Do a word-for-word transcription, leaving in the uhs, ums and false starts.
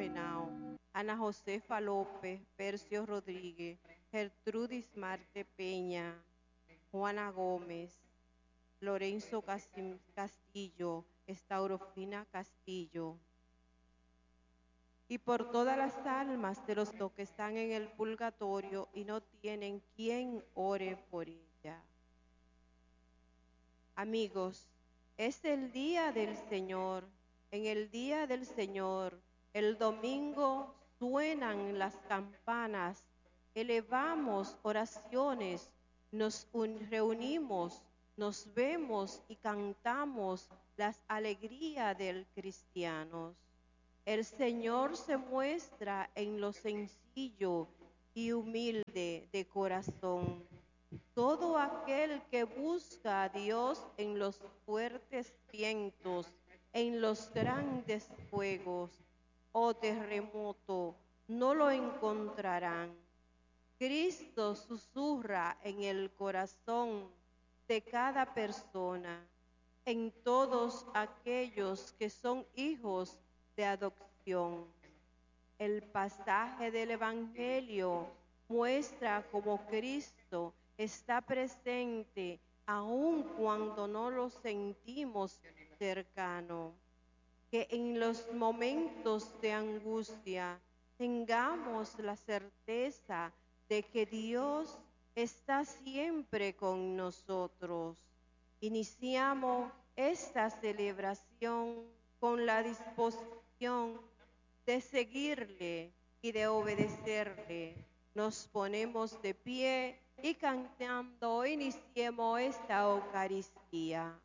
Henao, Ana Josefa López, Percio Rodríguez, Gertrudis Marte Peña, Juana Gómez, Lorenzo Casim- Castillo, Estaurofina Castillo, y por todas las almas de los que están en el purgatorio y no tienen quien ore por ella. Amigos, es el día del Señor. En el día del Señor, el domingo, suenan las campanas, elevamos oraciones, nos un- reunimos, nos vemos y cantamos las alegrías del cristiano. El Señor se muestra en lo sencillo y humilde de corazón. Todo aquel que busca a Dios en los fuertes vientos, en los grandes fuegos o terremoto, no lo encontrarán. Cristo susurra en el corazón de cada persona, en todos aquellos que son hijos de adopción. El pasaje del Evangelio muestra cómo Cristo está presente aun cuando no lo sentimos cercano. Que en los momentos de angustia tengamos la certeza de que Dios está siempre con nosotros. Iniciamos esta celebración con la disposición de seguirle y de obedecerle. Nos ponemos de pie y cantando iniciemos esta Eucaristía.